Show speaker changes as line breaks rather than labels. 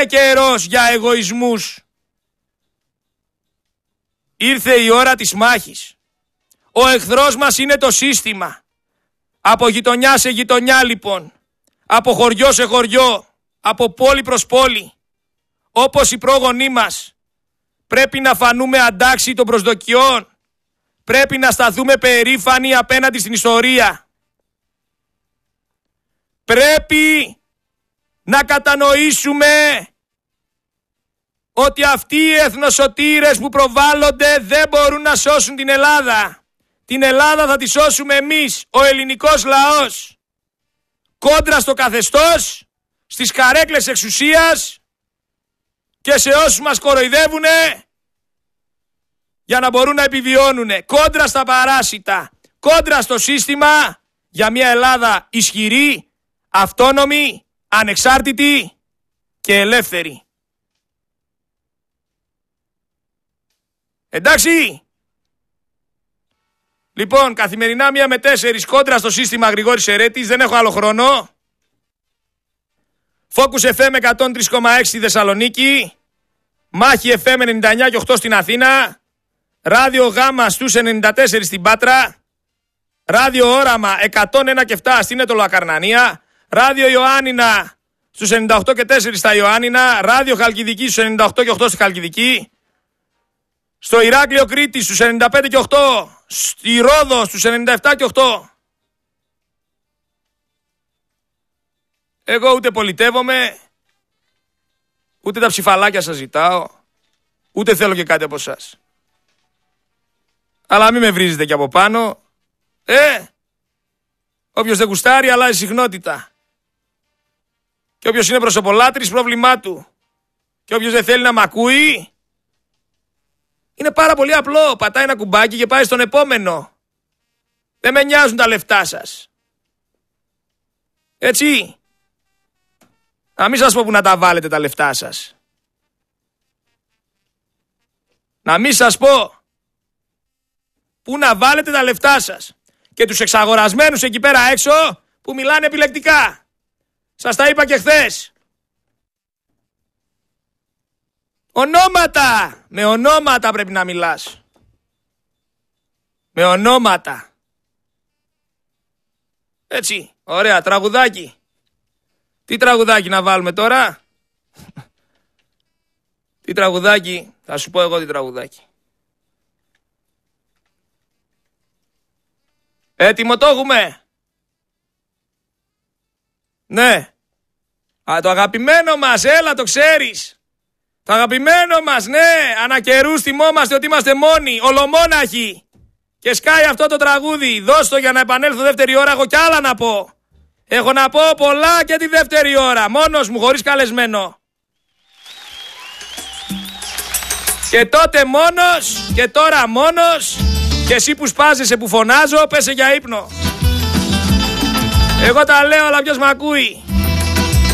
καιρός για εγωισμούς. Ήρθε η ώρα της μάχης. Ο εχθρός μας είναι το σύστημα. Από γειτονιά σε γειτονιά λοιπόν. Από χωριό σε χωριό. Από πόλη προς πόλη. Όπως οι πρόγονοί μας. Πρέπει να φανούμε αντάξιοι των προσδοκιών. Πρέπει να σταθούμε περήφανοι απέναντι στην ιστορία. Πρέπει να κατανοήσουμε ότι αυτοί οι εθνοσωτήρες που προβάλλονται δεν μπορούν να σώσουν την Ελλάδα. Την Ελλάδα θα τη σώσουμε εμείς, ο ελληνικός λαός. Κόντρα στο καθεστώς, στις καρέκλες εξουσίας και σε όσους μας κοροϊδεύουνε για να μπορούν να επιβιώνουνε. Κόντρα στα παράσιτα, κόντρα στο σύστημα για μια Ελλάδα ισχυρή, αυτόνομη, ανεξάρτητη και ελεύθερη. Εντάξει. Λοιπόν, καθημερινά 1 με 4 κόντρα στο σύστημα Γρηγόρης Ερέτης, δεν έχω άλλο χρόνο. Focus FM 103,6 στη Θεσσαλονίκη, Μάχη FM 99 και 8 στην Αθήνα, Ράδιο Γάμα στους 94 στην Πάτρα, Ράδιο Όραμα 101 και 7 στην Αιτωλοακαρνανία, Ράδιο Ιωάννινα στους 98 και 4 στα Ιωάννινα, Ράδιο Χαλκιδική στους 98 και 8 στη Χαλκιδική, στο Ηράκλειο Κρήτης στους 95 και 8, στη Ρόδο στους 97 και 8. Εγώ ούτε πολιτεύομαι, ούτε τα ψηφαλάκια σας ζητάω, ούτε θέλω και κάτι από εσάς. Αλλά μην με βρίζετε και από πάνω. Όποιος δεν γουστάρει αλλάζει συχνότητα. Και όποιος είναι προσωπολάτρης πρόβλημά του. Και όποιος δεν θέλει να μ' ακούει, είναι πάρα πολύ απλό. Πατάει ένα κουμπάκι και πάει στον επόμενο. Δεν με νοιάζουν τα λεφτά σας. Έτσι. Να μην σας πω που να τα βάλετε τα λεφτά σας. Να μην σας πω που να βάλετε τα λεφτά σας. Και τους εξαγορασμένους εκεί πέρα έξω που μιλάνε επιλεκτικά. Σας τα είπα και χθες. Ονόματα. Με ονόματα πρέπει να μιλάς. Με ονόματα. Έτσι. Ωραία. Τραγουδάκι. Τι τραγουδάκι να βάλουμε τώρα? Τι τραγουδάκι? Θα σου πω εγώ τι τραγουδάκι. Έτοιμο το έχουμε? Ναι. Το αγαπημένο μας, έλα το ξέρεις. Το αγαπημένο μας, ναι. Ανακαιρούς θυμόμαστε ότι είμαστε μόνοι, ολομόναχοι. Και σκάει αυτό το τραγούδι. Δώσ' το για να επανέλθω δεύτερη ώρα, έχω κι άλλα να πω. Έχω να πω πολλά και τη δεύτερη ώρα. Μόνος μου, χωρίς καλεσμένο. Και τότε μόνος, και τώρα μόνος. Και εσύ που σπάζεσαι που φωνάζω, πέσε για ύπνο. Εγώ τα λέω, αλλά ποιος μ' ακούει?